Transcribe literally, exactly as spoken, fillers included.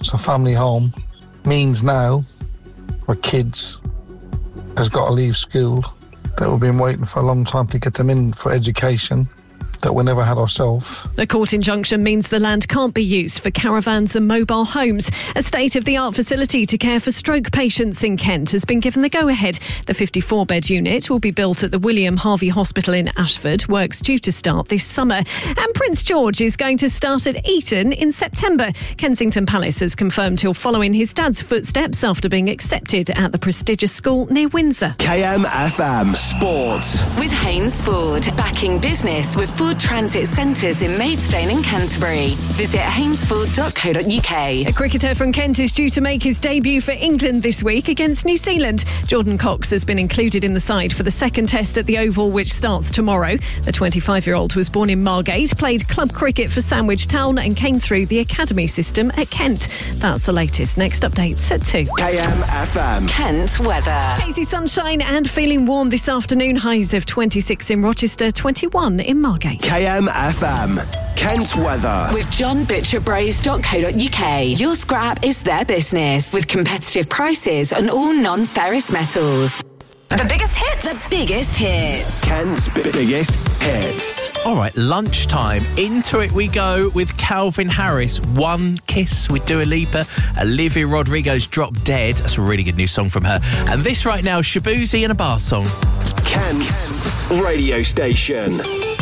It's a family home. Means now, for kids has got to leave school, that we've been waiting for a long time to get them in for education, that we never had ourselves. The court injunction means the land can't be used for caravans and mobile homes. A state-of-the-art facility to care for stroke patients in Kent has been given the go-ahead. The fifty-four bed unit will be built at the William Harvey Hospital in Ashford. Work's due to start this summer. And Prince George is going to start at Eton in September. Kensington Palace has confirmed he'll follow in his dad's footsteps after being accepted at the prestigious school near Windsor. K M F M Sport. With Haynes Ford, backing business with Ford Transit Centres in Maidstone and Canterbury. Visit haynesford dot co dot uk. A cricketer from Kent is due to make his debut for England this week against New Zealand. Jordan Cox has been included in the side for the second test at the Oval, which starts tomorrow. The twenty-five-year-old was born in Margate, played club cricket for Sandwich Town and came through the academy system at Kent. That's the latest. Next update's at two. K M F M Kent weather. Hazy sunshine and feeling warm this afternoon. Highs of twenty-six in Rochester, twenty-one in Margate. K M F M Kent weather. With john butcher bros dot co dot uk. Your scrap is their business. With competitive prices on all non-ferrous metals. The biggest hits. The biggest hits. Kent's b- biggest hits. All right, lunchtime. Into it we go with Calvin Harris. One Kiss with Dua Lipa. Olivia Rodrigo's Drop Dead. That's a really good new song from her. And this right now, Shabuzi and a bar song. Kent's radio station.